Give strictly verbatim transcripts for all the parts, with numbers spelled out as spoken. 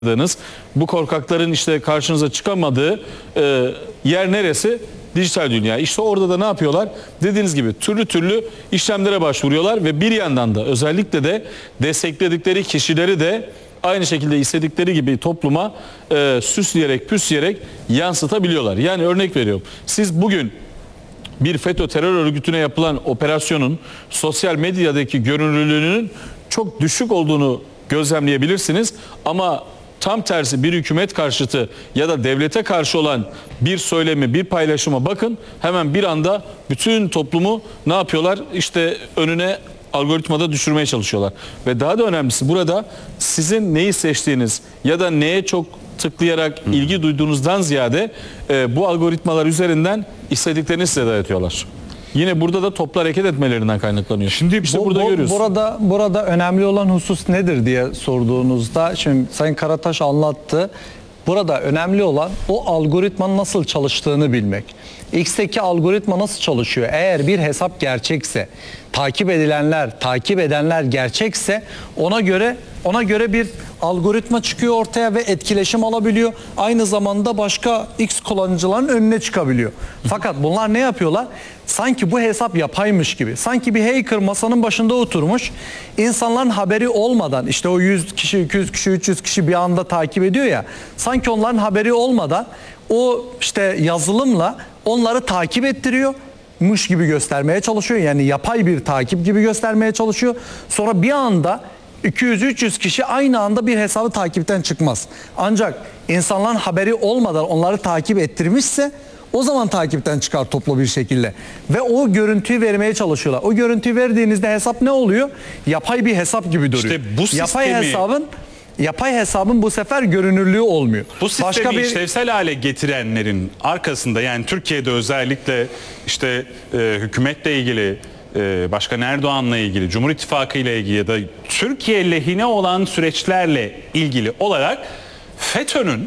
Bu korkakların işte karşınıza çıkamadığı e, yer neresi? Dijital dünya. İşte orada da ne yapıyorlar? Dediğiniz gibi türlü türlü işlemlere başvuruyorlar ve bir yandan da özellikle de destekledikleri kişileri de aynı şekilde istedikleri gibi topluma e, süsleyerek püsleyerek yansıtabiliyorlar. Yani örnek veriyorum. Siz bugün bir FETÖ terör örgütüne yapılan operasyonun sosyal medyadaki görünürlüğünün çok düşük olduğunu gözlemleyebilirsiniz ama tam tersi bir hükümet karşıtı ya da devlete karşı olan bir söylemi, bir paylaşıma bakın, hemen bir anda bütün toplumu ne yapıyorlar? İşte önüne algoritmada düşürmeye çalışıyorlar. Ve daha da önemlisi burada sizin neyi seçtiğiniz ya da neye çok tıklayarak ilgi duyduğunuzdan ziyade e, bu algoritmalar üzerinden istediklerini size dayatıyorlar. Yine burada da toplu hareket etmelerinden kaynaklanıyor. Şimdi işte bu, burada bu, görüyoruz. Burada burada önemli olan husus nedir diye sorduğunuzda, şimdi Sayın Karataş anlattı. Burada önemli olan o algoritmanın nasıl çalıştığını bilmek. X'teki algoritma nasıl çalışıyor? Eğer bir hesap gerçekse, takip edilenler, takip edenler gerçekse ona göre ona göre bir algoritma çıkıyor ortaya ve etkileşim alabiliyor. Aynı zamanda başka X kullanıcıların önüne çıkabiliyor. Fakat bunlar ne yapıyorlar? Sanki bu hesap yapaymış gibi. Sanki bir hacker masanın başında oturmuş. İnsanların haberi olmadan, işte o yüz kişi, iki yüz kişi, üç yüz kişi bir anda takip ediyor ya. Sanki onların haberi olmadan o işte yazılımla onları takip ettiriyor. Mış gibi göstermeye çalışıyor. Yani yapay bir takip gibi göstermeye çalışıyor. Sonra bir anda iki yüz üç yüz kişi aynı anda bir hesabı takipten çıkmaz. Ancak insanların haberi olmadan onları takip ettirmişse o zaman takipten çıkar toplu bir şekilde. Ve o görüntüyü vermeye çalışıyorlar. O görüntüyü verdiğinizde hesap ne oluyor? Yapay bir hesap gibi duruyor. İşte bu sistemi, yapay hesabın yapay hesabın bu sefer görünürlüğü olmuyor. Bu sistemi Başka bir işlevsel hale getirenlerin arkasında, yani Türkiye'de özellikle işte e, hükümetle ilgili, e, Başkan Erdoğan'la ilgili, Cumhur İttifakı ile ilgili ya da Türkiye lehine olan süreçlerle ilgili olarak FETÖ'nün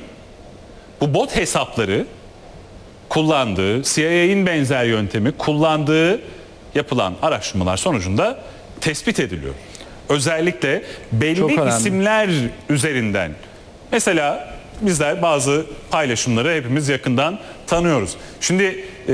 bu bot hesapları kullandığı, C I A'nin benzer yöntemi kullandığı yapılan araştırmalar sonucunda tespit ediliyor. Özellikle belli isimler üzerinden. Mesela bizler bazı paylaşımları hepimiz yakından tanıyoruz. Şimdi e,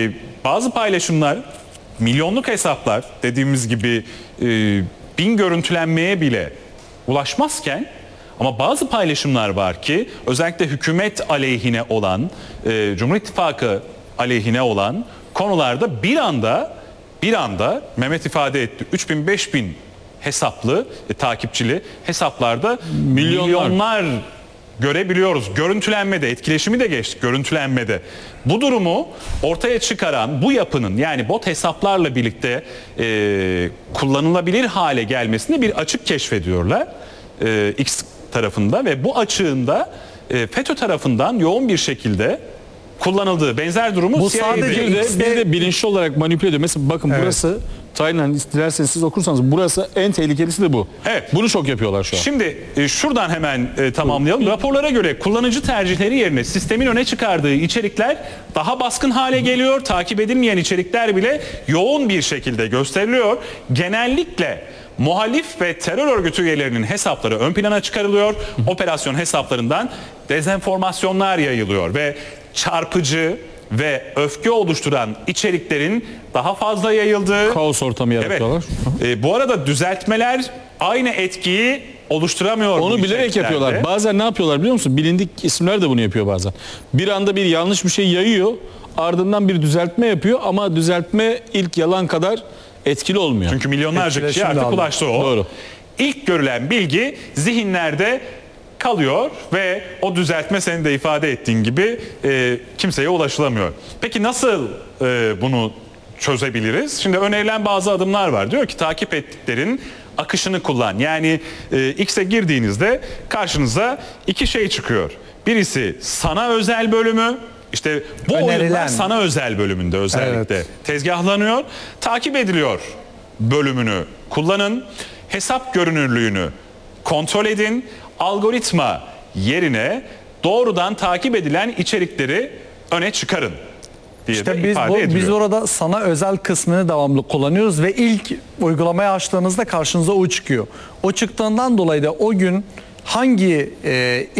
bazı paylaşımlar, milyonluk hesaplar, dediğimiz gibi e, bin görüntülenmeye bile ulaşmazken, ama bazı paylaşımlar var ki özellikle hükümet aleyhine olan, e, Cumhur İttifakı aleyhine olan konularda bir anda bir anda Mehmet ifade etti, üç bin beş bin hesaplı, e, takipçili hesaplarda milyonlar. milyonlar görebiliyoruz. Görüntülenmede, etkileşimi de geçtik, görüntülenmede. Bu durumu ortaya çıkaran bu yapının, yani bot hesaplarla birlikte e, kullanılabilir hale gelmesinde bir açık keşfediyorlar e, X tarafında ve bu açığında e, FETÖ tarafından yoğun bir şekilde kullanıldığı benzer durumu bu sadece bir de, bir de bilinçli olarak manipüle ediyor. Mesela bakın evet. Burası Taylan, dilerseniz siz okursanız burası en tehlikelisi de bu. Evet. Bunu çok yapıyorlar şu an. Şimdi e, şuradan hemen e, tamamlayalım. Raporlara göre kullanıcı tercihleri yerine sistemin öne çıkardığı içerikler daha baskın hale geliyor. Takip edilmeyen içerikler bile yoğun bir şekilde gösteriliyor. Genellikle muhalif ve terör örgütü üyelerinin hesapları ön plana çıkarılıyor. Operasyon hesaplarından dezenformasyonlar yayılıyor ve çarpıcı ve öfke oluşturan içeriklerin daha fazla yayıldığı, kaos ortamı yaratıyorlar. Evet. E, bu arada düzeltmeler aynı etkiyi oluşturamıyor. Onu bilerek yapıyorlar. Bazen ne yapıyorlar biliyor musun? Bilindik isimler de bunu yapıyor bazen. Bir anda bir yanlış bir şey yayıyor, ardından bir düzeltme yapıyor ama düzeltme ilk yalan kadar etkili olmuyor. Çünkü milyonlarca kişi artık ulaştı o. Doğru. İlk görülen bilgi zihinlerde kalıyor ve o düzeltme, senin de ifade ettiğin gibi e, kimseye ulaşılamıyor. Peki nasıl e, bunu çözebiliriz? Şimdi önerilen bazı adımlar var. Diyor ki takip ettiklerin akışını kullan. Yani e, X'e girdiğinizde karşınıza iki şey çıkıyor. Birisi sana özel bölümü. İşte bu önerilen oyunlar sana özel bölümünde özellikle evet. tezgahlanıyor. Takip ediliyor bölümünü kullanın. Hesap görünürlüğünü kontrol edin. Algoritma yerine doğrudan takip edilen içerikleri öne çıkarın diye işte de biz, ifade bu, ediliyor. biz orada sana özel kısmını devamlı kullanıyoruz ve ilk uygulamaya açtığınızda karşınıza o çıkıyor. O çıktığından dolayı da o gün hangi e,